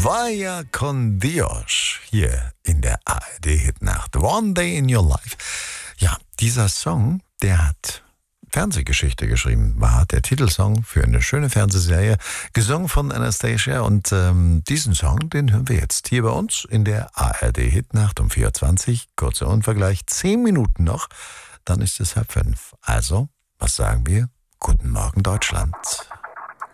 Vaya con Dios hier in der ARD-Hitnacht. One Day in Your Life. Ja, dieser Song, der hat Fernsehgeschichte geschrieben, war der Titelsong für eine schöne Fernsehserie, gesungen von Anastasia. Und diesen Song, den hören wir jetzt hier bei uns in der ARD-Hitnacht um 4:20 Uhr. Kurzer Unvergleich, 10 Minuten noch, dann ist es 4:30. Also, was sagen wir? Guten Morgen, Deutschland.